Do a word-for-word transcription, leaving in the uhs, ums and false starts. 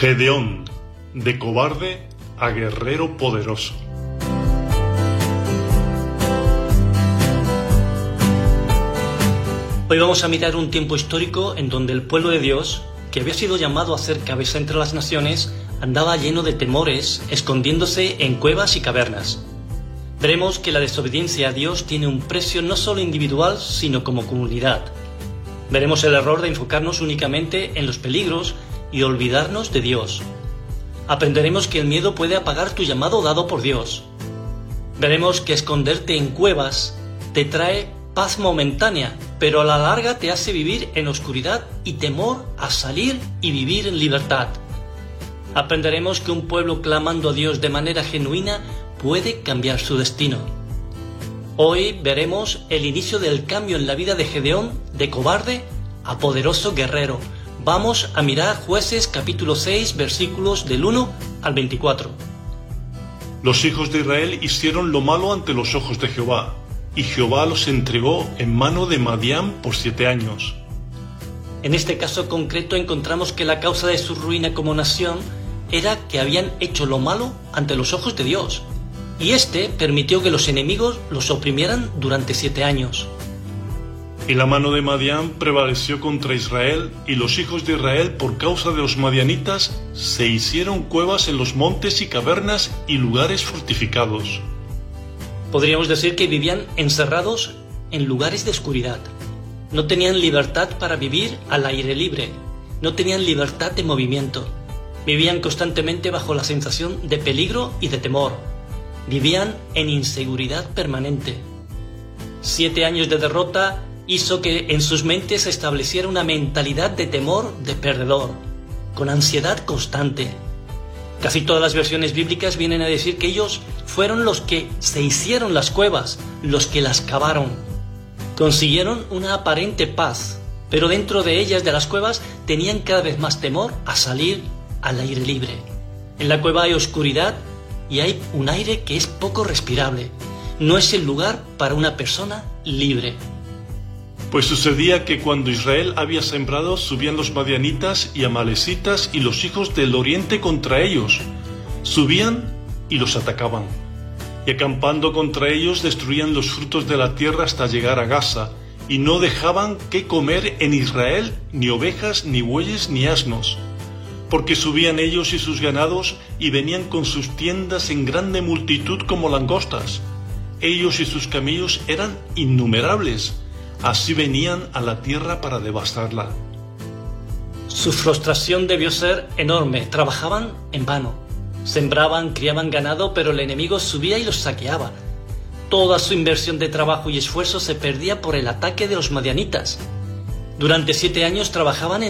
Gedeón, de cobarde a guerrero poderoso. Hoy vamos a mirar un tiempo histórico en donde el pueblo de Dios, que había sido llamado a hacer cabeza entre las naciones, andaba lleno de temores, escondiéndose en cuevas y cavernas. Veremos que la desobediencia a Dios tiene un precio no solo individual, sino como comunidad. Veremos el error de enfocarnos únicamente en los peligros y olvidarnos de Dios. Aprenderemos que el miedo puede apagar tu llamado dado por Dios. Veremos que esconderte en cuevas te trae paz momentánea, pero a la larga te hace vivir en oscuridad y temor a salir y vivir en libertad. Aprenderemos que un pueblo clamando a Dios de manera genuina puede cambiar su destino. Hoy veremos el inicio del cambio en la vida de Gedeón, de cobarde a poderoso guerrero. Vamos a mirar Jueces capítulo seis, versículos del uno al veinticuatro. Los hijos de Israel hicieron lo malo ante los ojos de Jehová, y Jehová los entregó en mano de Madián por siete años. En este caso concreto encontramos que la causa de su ruina como nación era que habían hecho lo malo ante los ojos de Dios, y éste permitió que los enemigos los oprimieran durante siete años. Y la mano de Madián prevaleció contra Israel, y los hijos de Israel, por causa de los madianitas, se hicieron cuevas en los montes y cavernas y lugares fortificados. Podríamos decir que vivían encerrados en lugares de oscuridad. No tenían libertad para vivir al aire libre. No tenían libertad de movimiento. Vivían constantemente bajo la sensación de peligro y de temor. Vivían en inseguridad permanente. Siete años de derrota hizo que en sus mentes se estableciera una mentalidad de temor de perdedor, con ansiedad constante. Casi todas las versiones bíblicas vienen a decir que ellos fueron los que se hicieron las cuevas, los que las cavaron. Consiguieron una aparente paz, pero dentro de ellas, de las cuevas, tenían cada vez más temor a salir al aire libre. En la cueva hay oscuridad y hay un aire que es poco respirable. No es el lugar para una persona libre. Pues sucedía que cuando Israel había sembrado, subían los madianitas y amalecitas y los hijos del oriente contra ellos. Subían y los atacaban. Y acampando contra ellos destruían los frutos de la tierra hasta llegar a Gaza, y no dejaban que comer en Israel ni ovejas, ni bueyes, ni asnos. Porque subían ellos y sus ganados y venían con sus tiendas en grande multitud como langostas. Ellos y sus camellos eran innumerables. Así venían a la tierra para devastarla. Su frustración debió ser enorme. Trabajaban en vano. Sembraban, criaban ganado, pero el enemigo subía y los saqueaba. Toda su inversión de trabajo y esfuerzo se perdía por el ataque de los madianitas. Durante siete años trabajaban en